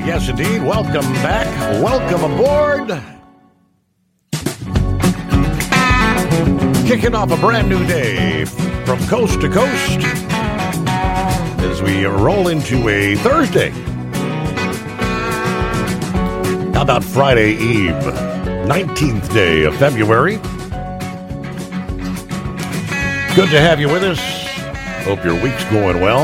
Yes, indeed. Welcome back. Welcome aboard. Kicking off a brand new day from coast to coast as we roll into a Thursday. How about Friday Eve, 19th day of February? Good to have you with us. Hope your week's going well.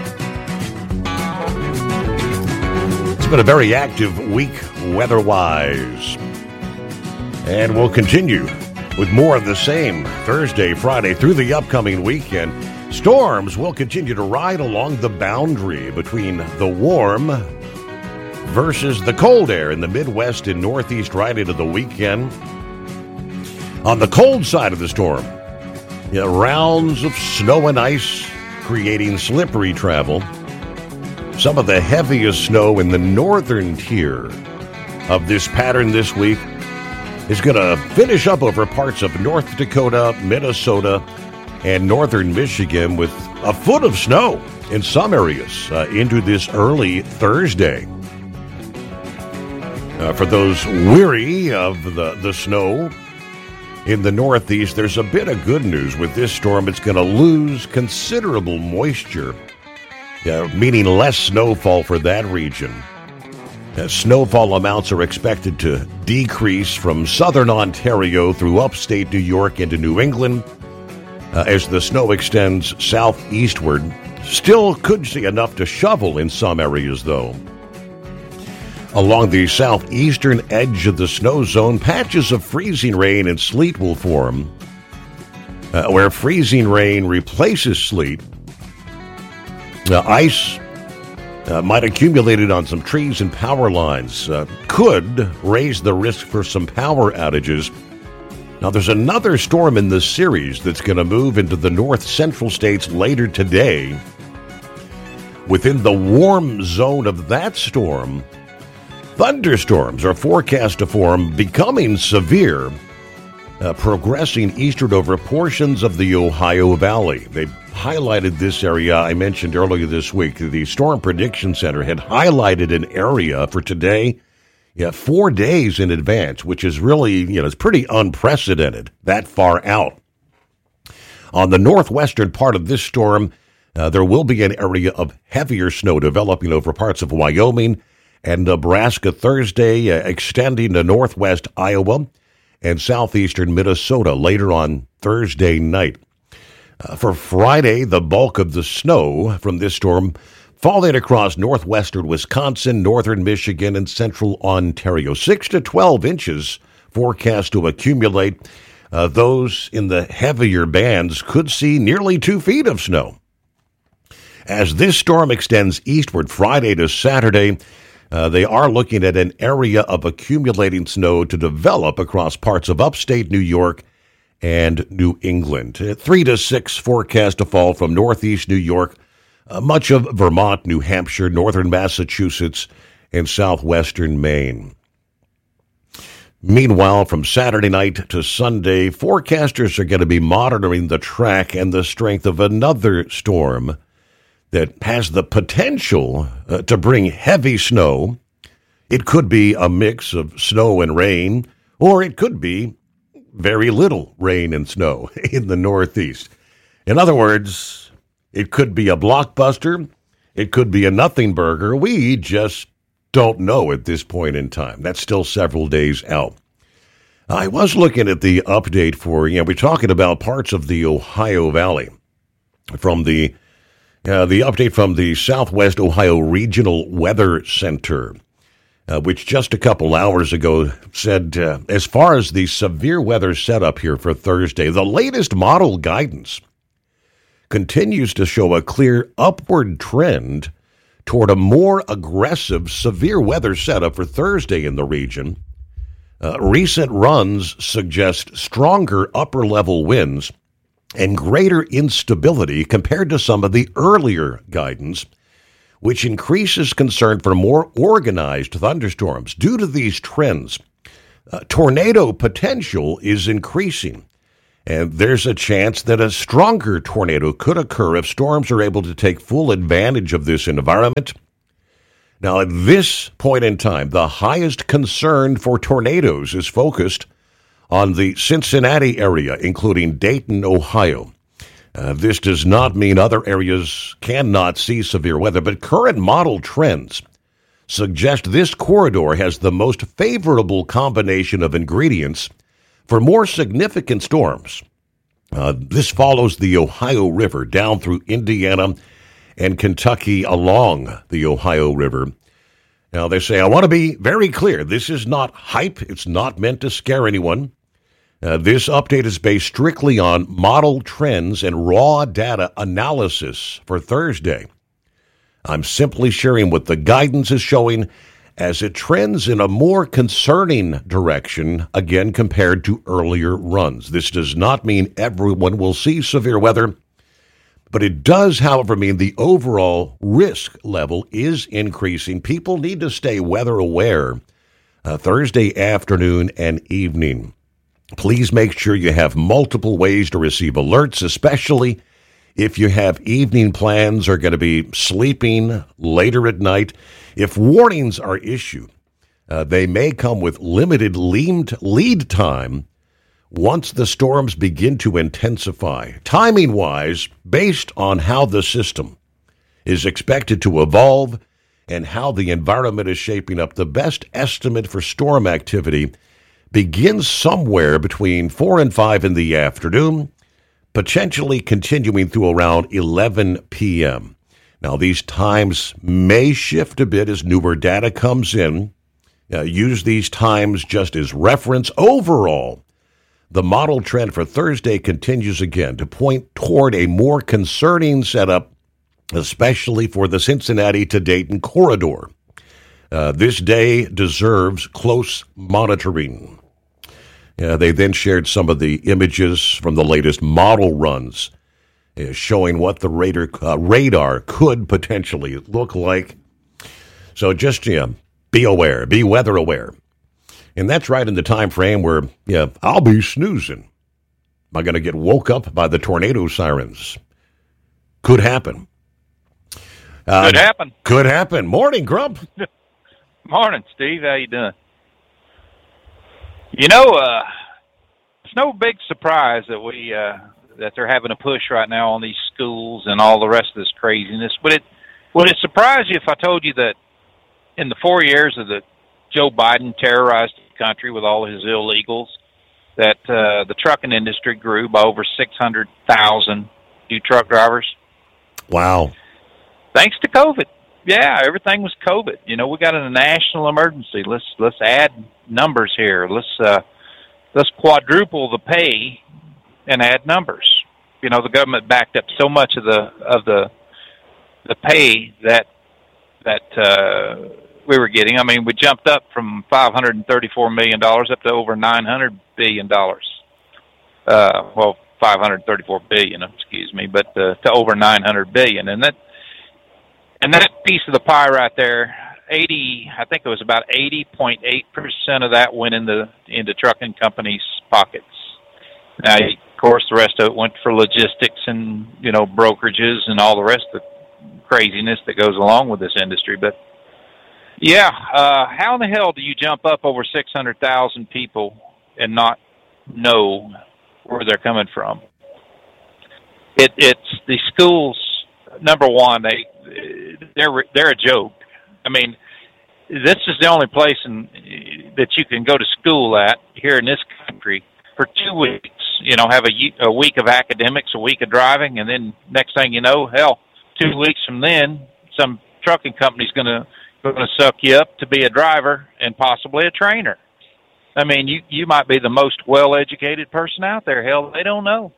It's been a very active week weather-wise. And we'll continue with more of the same Thursday, Friday, through the upcoming weekend. Storms will continue to ride along the boundary between the warm versus the cold air in the Midwest and Northeast right into the weekend. On the cold side of the storm, rounds of snow and ice creating slippery travel. Some of the heaviest snow in the northern tier of this pattern this week is going to finish up over parts of North Dakota, Minnesota, and northern Michigan with a foot of snow in some areas into this early Thursday. For those weary of the snow in the Northeast, there's a bit of good news with this storm. It's going to lose considerable moisture, meaning less snowfall for that region. Snowfall amounts are expected to decrease from southern Ontario through upstate New York into New England as the snow extends southeastward. Still could see enough to shovel in some areas, though. Along the southeastern edge of the snow zone, patches of freezing rain and sleet will form. Where freezing rain replaces sleet, ice might accumulate on some trees and power lines. Could raise the risk for some power outages. Now, there's another storm in the series that's going to move into the north central states later today. Within the warm zone of that storm, thunderstorms are forecast to form, becoming severe, progressing eastward over portions of the Ohio Valley. They highlighted this area I mentioned earlier this week. The Storm Prediction Center had highlighted an area for today, 4 days in advance, which is really, it's pretty unprecedented that far out. On the northwestern part of this storm, there will be an area of heavier snow developing over parts of Wyoming and Nebraska Thursday, extending to northwest Iowa and southeastern Minnesota later on Thursday night. For Friday, the bulk of the snow from this storm falling across northwestern Wisconsin, northern Michigan, and central Ontario. 6 to 12 inches forecast to accumulate. Those in the heavier bands could see nearly 2 feet of snow. As this storm extends eastward Friday to Saturday, they are looking at an area of accumulating snow to develop across parts of upstate New York and New England. 3 to 6 forecast to fall from northeast New York, much of Vermont, New Hampshire, northern Massachusetts, and southwestern Maine. Meanwhile, from Saturday night to Sunday, forecasters are going to be monitoring the track and the strength of another storm that has the potential to bring heavy snow. It could be a mix of snow and rain, or it could be very little rain and snow in the Northeast. In other words, it could be a blockbuster. It could be a nothing burger. We just don't know at this point in time. That's still several days out. I was looking at the update for, we're talking about parts of the Ohio Valley from the update from the Southwest Ohio Regional Weather Center, which just a couple hours ago said, as far as the severe weather setup here for Thursday, the latest model guidance continues to show a clear upward trend toward a more aggressive severe weather setup for Thursday in the region. Recent runs suggest stronger upper-level winds and greater instability compared to some of the earlier guidance, which increases concern for more organized thunderstorms. Due to these trends, tornado potential is increasing, and there's a chance that a stronger tornado could occur if storms are able to take full advantage of this environment. Now, at this point in time, the highest concern for tornadoes is focused on the Cincinnati area, including Dayton, Ohio. This does not mean other areas cannot see severe weather, but current model trends suggest this corridor has the most favorable combination of ingredients for more significant storms. This follows the Ohio River down through Indiana and Kentucky along the Ohio River. Now, they say, I want to be very clear. This is not hype. It's not meant to scare anyone. This update is based strictly on model trends and raw data analysis for Thursday. I'm simply sharing what the guidance is showing as it trends in a more concerning direction, again, compared to earlier runs. This does not mean everyone will see severe weather, but it does, however, mean the overall risk level is increasing. People need to stay weather aware Thursday afternoon and evening. Please make sure you have multiple ways to receive alerts, especially if you have evening plans or going to be sleeping later at night. If warnings are issued, they may come with limited lead time once the storms begin to intensify. Timing-wise, based on how the system is expected to evolve and how the environment is shaping up, the best estimate for storm activity begins somewhere between 4 and 5 in the afternoon, potentially continuing through around 11 p.m. Now, these times may shift a bit as newer data comes in. Use these times just as reference. Overall, the model trend for Thursday continues again to point toward a more concerning setup, especially for the Cincinnati to Dayton corridor. This day deserves close monitoring. They then shared some of the images from the latest model runs, showing what the radar could potentially look like. So just be aware, be weather aware. And that's right in the time frame where, I'll be snoozing. Am I going to get woke up by the tornado sirens? Could happen. Could happen. Could happen. Morning, Grump. Morning, Steve. How you doing? It's no big surprise that that they're having a push right now on these schools and all the rest of this craziness. Would it surprise you if I told you that in the 4 years of the Joe Biden terrorized the country with all his illegals, that the trucking industry grew by over 600,000 new truck drivers? Wow. Thanks to COVID. Yeah, everything was COVID. We got a national emergency. Let's add numbers here. Let's quadruple the pay and add numbers. The government backed up so much of the pay that we were getting. I mean, we jumped up from $534 million up to over $900 billion. 534 billion, excuse me, but to over 900 billion. And that piece of the pie right there, I think it was about 80.8% of that went into trucking companies' pockets. Now, of course, the rest of it went for logistics and, brokerages and all the rest of the craziness that goes along with this industry. But, how in the hell do you jump up over 600,000 people and not know where they're coming from? It's the schools. Number one, they're a joke. I mean, this is the only place that you can go to school at here in this country for 2 weeks. Have a week of academics, a week of driving, and then next thing you know, 2 weeks from then, some trucking company's going to suck you up to be a driver and possibly a trainer. I mean, you might be the most well-educated person out there. Hell, they don't know.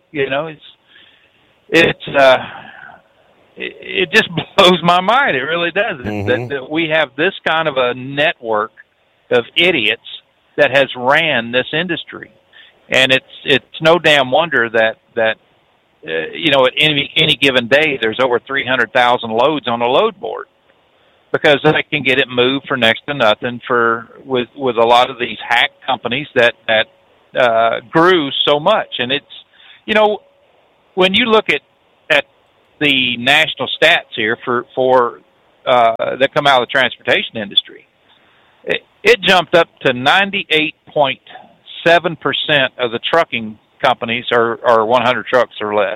It just blows my mind. It really does. Mm-hmm. That we have this kind of a network of idiots that has ran this industry, and it's no damn wonder that at any given day there's over 300,000 loads on a load board, because they can get it moved for next to nothing with a lot of these hack companies that grew so much. And it's when you look at the national stats here for that come out of the transportation industry. It jumped up to 98.7% of the trucking companies are 100 trucks or less.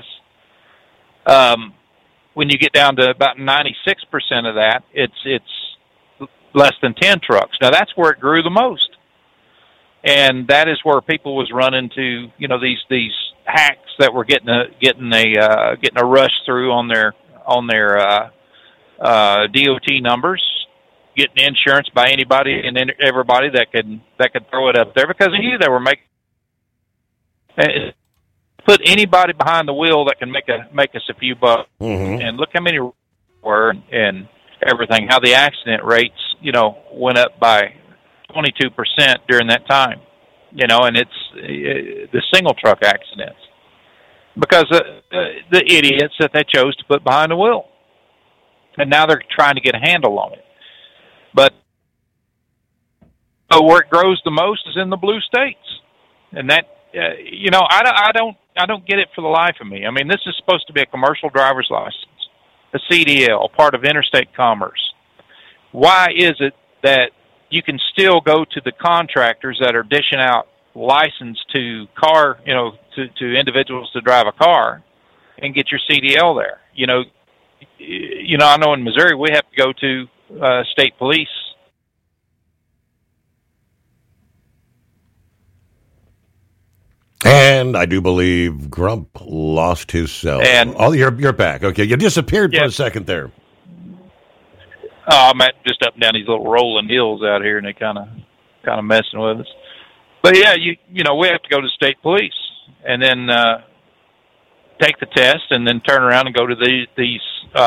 When you get down to about 96% of that, it's less than 10 trucks. Now that's where it grew the most, and that is where people was running to, these hacks that were getting a rush through on their DOT numbers, getting insurance by anybody and everybody that could throw it up there, because they knew they were making. Put anybody behind the wheel that can make us a few bucks, and look how many were and everything. How the accident rates, went up by 22% during that time, and it's the single truck accidents because the idiots that they chose to put behind the wheel, and now they're trying to get a handle on it. But where it grows the most is in the blue states, and that. I don't get it for the life of me. I mean, this is supposed to be a commercial driver's license, a CDL, part of interstate commerce. Why is it that you can still go to the contractors that are dishing out license to to individuals to drive a car and get your CDL there? I know in Missouri we have to go to state police. And I do believe Grump lost his cell. You're back. Okay, you disappeared for a second there. I'm just up and down these little rolling hills out here, and they kind of messing with us. But yeah, we have to go to state police and then take the test, and then turn around and go to these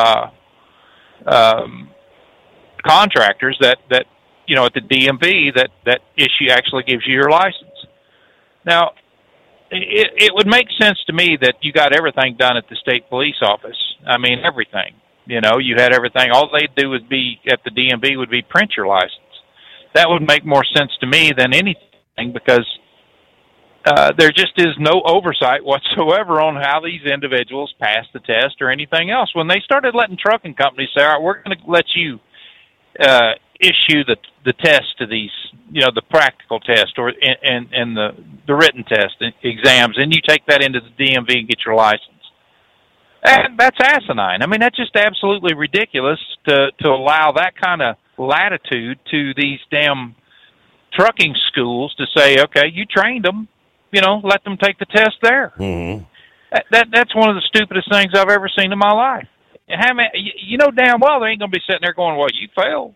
contractors that at the DMV that actually gives you your license. Now. It would make sense to me that you got everything done at the state police office. I mean, everything. You had everything. All they'd do would be at the DMV would be print your license. That would make more sense to me than anything, because there just is no oversight whatsoever on how these individuals pass the test or anything else. When they started letting trucking companies say, all right, we're going to let you issue the test to these, the practical test and the written test exams, and you take that into the DMV and get your license. And that's asinine. I mean, that's just absolutely ridiculous to allow that kind of latitude to these damn trucking schools to say, okay, you trained them, let them take the test there. Mm-hmm. That's one of the stupidest things I've ever seen in my life. Damn well they ain't going to be sitting there going, well, you failed.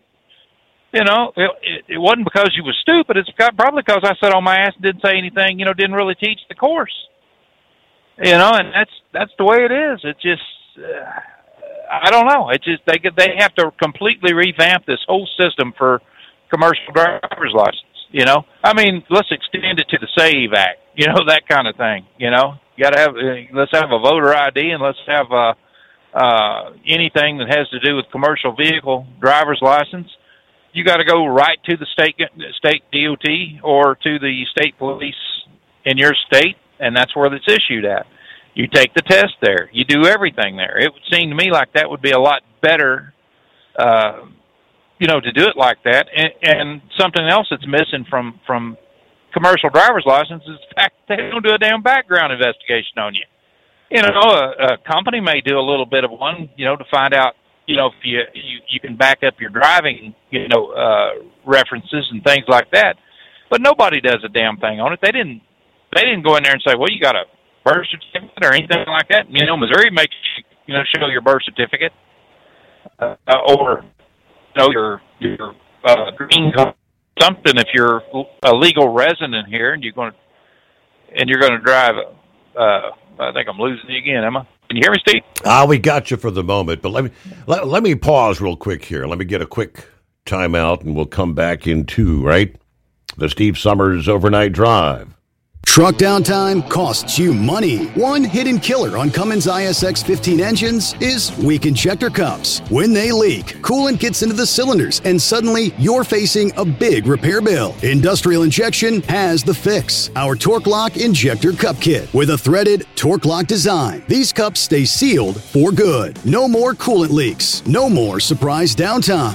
It wasn't because you was stupid. It's probably because I sat on my ass and didn't say anything, didn't really teach the course. And that's the way it is. It's just, I don't know. It's just, they have to completely revamp this whole system for commercial driver's license, I mean, let's extend it to the SAVE Act, that kind of thing, You gotta have, let's have a voter ID, and let's have, anything that has to do with commercial vehicle driver's license. You got to go right to the state DOT or to the state police in your state, and that's where it's issued at. You take the test there. You do everything there. It would seem to me like that would be a lot better, to do it like that. And something else that's missing from commercial driver's license is the fact that they don't do a damn background investigation on you. A company may do a little bit of one, to find out, if you can back up your driving, references and things like that. But nobody does a damn thing on it. They didn't go in there and say, well, you got a birth certificate or anything like that. Missouri makes you, show your birth certificate, or, your green card, something if you're a legal resident here and you're going to drive. I think I'm losing you again, Emma. Can you hear me, Steve? We got you for the moment, but let me pause real quick here. Let me get a quick timeout, and we'll come back in two, right? The Steve Summers Overnight Drive. Truck downtime costs you money. One hidden killer on Cummins ISX 15 engines is weak injector cups. When they leak, coolant gets into the cylinders and suddenly you're facing a big repair bill. Industrial Injection has the fix. Our Torque Lock Injector Cup Kit with a threaded Torque Lock design. These cups stay sealed for good. No more coolant leaks. No more surprise downtime.